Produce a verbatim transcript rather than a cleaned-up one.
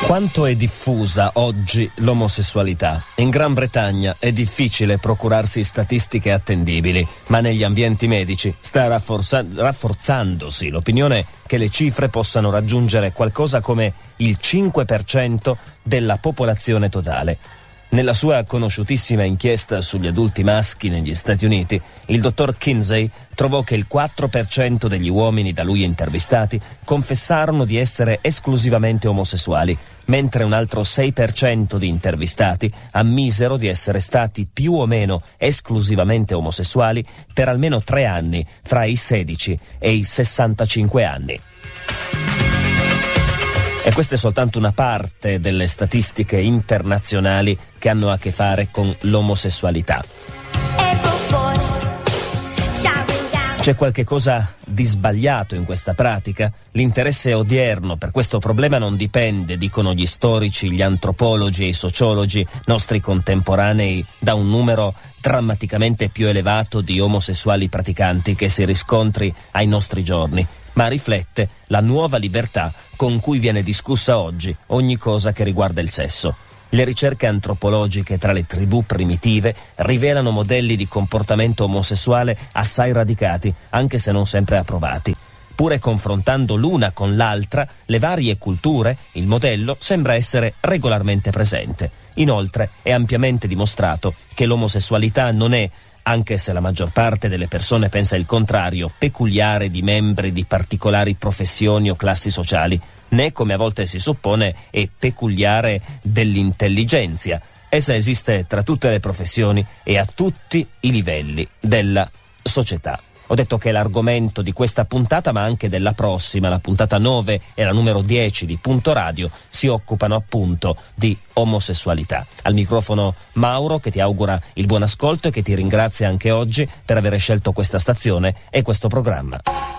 Quanto è diffusa oggi l'omosessualità? In Gran Bretagna è difficile procurarsi statistiche attendibili, ma negli ambienti medici sta rafforza- rafforzandosi l'opinione che le cifre possano raggiungere qualcosa come il cinque per cento della popolazione totale. Nella sua conosciutissima inchiesta sugli adulti maschi negli Stati Uniti, il dottor Kinsey trovò che il quattro per cento degli uomini da lui intervistati confessarono di essere esclusivamente omosessuali, mentre un altro sei per cento di intervistati ammisero di essere stati più o meno esclusivamente omosessuali per almeno tre anni, fra i sedici e i sessantacinque anni. E questa è soltanto una parte delle statistiche internazionali che hanno a che fare con l'omosessualità. C'è qualche cosa di sbagliato in questa pratica? L'interesse odierno per questo problema non dipende, dicono gli storici, gli antropologi e i sociologi nostri contemporanei, da un numero drammaticamente più elevato di omosessuali praticanti che si riscontri ai nostri giorni, ma riflette la nuova libertà con cui viene discussa oggi ogni cosa che riguarda il sesso. Le ricerche antropologiche tra le tribù primitive rivelano modelli di comportamento omosessuale assai radicati, anche se non sempre approvati. Pure confrontando l'una con l'altra, le varie culture, il modello sembra essere regolarmente presente. Inoltre, è ampiamente dimostrato che l'omosessualità non è, anche se la maggior parte delle persone pensa il contrario, peculiare di membri di particolari professioni o classi sociali, né, come a volte si suppone, è peculiare dell'intelligenza. Essa esiste tra tutte le professioni e a tutti i livelli della società. Ho detto che l'argomento di questa puntata, ma anche della prossima, la puntata nove e la numero dieci di Punto Radio, si occupano appunto di omosessualità. Al microfono Mauro, che ti augura il buon ascolto e che ti ringrazia anche oggi per aver scelto questa stazione e questo programma.